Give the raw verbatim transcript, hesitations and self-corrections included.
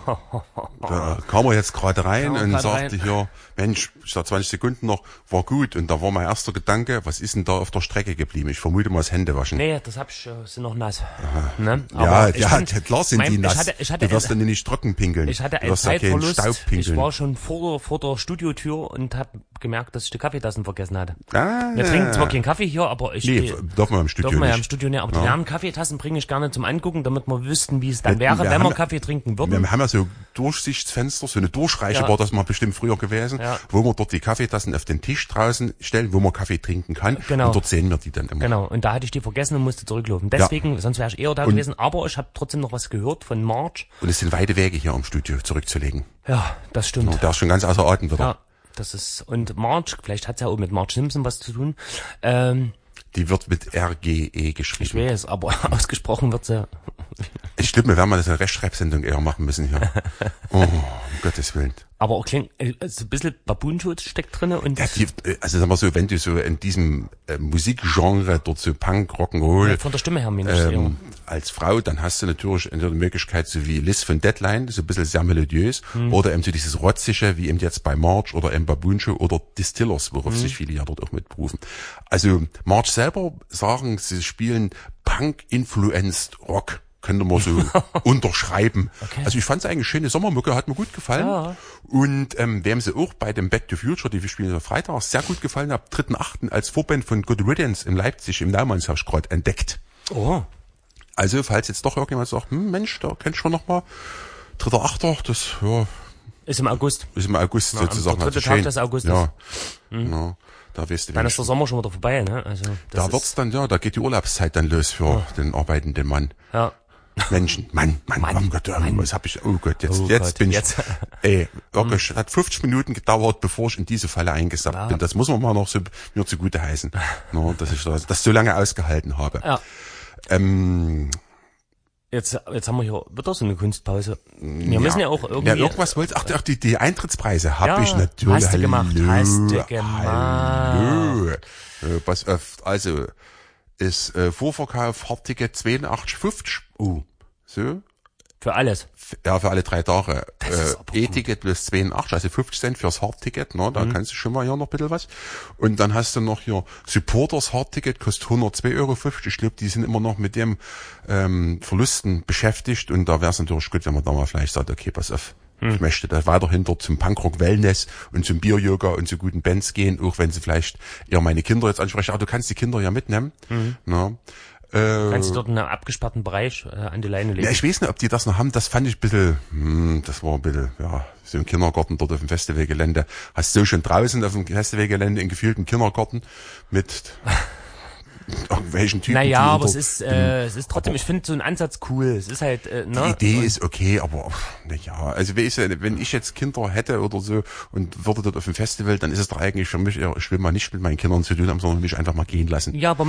Da kam er jetzt gerade rein Kam und grad sagte rein. hier, Mensch, statt zwanzig Sekunden noch, war gut. Und da war mein erster Gedanke, was ist denn da auf der Strecke geblieben? Ich vermute mal das Händewaschen. Nee, das hab ich, äh, sind noch nass. Ne? Ja, Aber ich ja, fand, klar sind mein, die nass. Ich hatte, ich hatte du wirst dann nicht trocken pinkeln. Ich hatte du einen wirst ja keinen Zeitverlust. Staub pinkeln. Ich war schon vor der, vor der Studiotür und habe gemerkt, dass ich die Kaffeetassen vergessen hatte. Ah, Wir trinken zwar keinen Kaffee hier, aber ich nee, darf man im Studio dürfen wir ja nicht. im Studio nicht. Aber Ja. die leeren Kaffeetassen bringe ich gerne zum Angucken, damit wir wüssten, wie es dann Wir- wäre, wir wenn haben wir ja- Kaffee trinken würden. Wir haben ja so Durchsichtsfenster, so eine Durchreiche Ja. war das mal bestimmt früher gewesen, Ja. wo man dort die Kaffeetassen auf den Tisch draußen stellen, wo man Kaffee trinken kann. Genau. Und dort sehen wir die dann immer. Genau, und da hatte ich die vergessen und musste zurücklaufen. Deswegen, sonst wäre ich eher da Und- gewesen. Aber ich habe trotzdem noch was gehört von March. Und es sind weite Wege hier am Studio zurückzulegen. Ja, das stimmt. Und der ist schon ganz außer Atem wieder. Ja, das ist, und March, vielleicht hat's ja auch mit Marge Simpson was zu tun. Ähm, Die wird mit R G E ich geschrieben. weiß, aber ausgesprochen wird sie. Ich glaube, wir werden mal das eine Rechtschreibsendung eher machen müssen hier. Oh, um Gottes Willen. Aber auch klingt, äh, so ein bisschen Baboonschutz steckt drinne und Ja, die, also sag mal so, wenn du so in diesem äh, Musikgenre dort so Punk, Rock'n'Roll von der Stimme her mindestens. ähm, als Frau, dann hast du natürlich entweder die Möglichkeit, so wie Liz von Deadline, so ein bisschen sehr melodiös, Hm. oder eben so dieses Rotzige, wie eben jetzt bei March oder im Baboon Show oder Distillers, worauf Hm. sich viele ja dort auch mit berufen. Also March selber sagen, sie spielen Punk-influenced Rock. Könnte man so unterschreiben. Okay. Also ich fand es eigentlich schöne Sommermucke, hat mir gut gefallen. Ja. Und ähm, wem sie auch bei dem Back to Future, die wir spielen am Freitag, sehr gut gefallen hat, dritten achten als Vorband von Good Riddance in Leipzig im Naumannshaus gerade entdeckt. Oh, Also falls jetzt doch irgendjemand sagt, hm, Mensch, da kennst du noch mal, dritter achter, das ja, ist im August. ist im August Na, am- sozusagen. der dritte also Tag schön. des Augustes. Ja, ja, da weißt du, Dann Mensch, ist der Sommer schon wieder vorbei, ne? Also, das da ist, wird's dann, ja, da geht die Urlaubszeit dann los für den arbeitenden Mann. ja. Menschen, Mann, Mann, Mann, oh Gott, oh, Mann. was hab ich, oh Gott, jetzt, Oh jetzt Gott, bin ich, jetzt. ey, wirklich, hat fünfzig Minuten gedauert, bevor ich in diese Falle eingesackt Ja. bin. Das muss man mal noch so, mir zugute heißen, no, dass ich das, das so lange ausgehalten habe. Ja. Ähm, Jetzt, jetzt haben wir hier wieder so eine Kunstpause. Wir müssen ja auch irgendwie. Ja, irgendwas wollte, ach, ach die, die Eintrittspreise habe Ja, ich natürlich. hast du gemacht, Hallo, hast du gemacht. Hallo. Äh, pass auf, also, ist, äh, Vorverkauf, Hardticket zweiundachtzig fünfzig. Oh, so. Für alles. Ja, für alle drei Tage. Das ist Äh, aber gut. E-Ticket plus zweiundachtzig, also fünfzig Cent fürs Hardticket, ne, da kannst du schon mal hier noch ein bisschen was. Und dann hast du noch hier Supporters Hardticket, kostet hundertzwei Euro fünfzig. Ich glaube, die sind immer noch mit dem ähm, Verlusten beschäftigt und da wäre es natürlich gut, wenn man da mal vielleicht sagt, okay, pass auf, ich möchte da weiterhin dort zum Punkrock Wellness und zum Bier-Yoga und zu guten Bands gehen, auch wenn sie vielleicht eher meine Kinder jetzt ansprechen, aber du kannst die Kinder ja mitnehmen. Ne? Äh, Kannst du dort in einem abgesperrten Bereich äh, an die Leine legen. ja, ich weiß nicht, ob die das noch haben. Das fand ich ein bisschen, hm, das war ein bisschen, ja, so im Kindergarten dort auf dem Festivalgelände. Hast du schon draußen auf dem Festivalgelände in gefühlten Kindergarten mit irgendwelchen Typen. Naja, die aber unter- es ist, äh, es ist trotzdem, ich finde so ein Ansatz cool. Es ist halt, äh, ne? Die Idee ist okay, aber naja, also weißt du, wenn ich jetzt Kinder hätte oder so und würde dort auf dem Festival, dann ist es doch eigentlich für mich, eher, ich will mal nicht mit meinen Kindern zu tun haben, sondern mich einfach mal gehen lassen. Ja, aber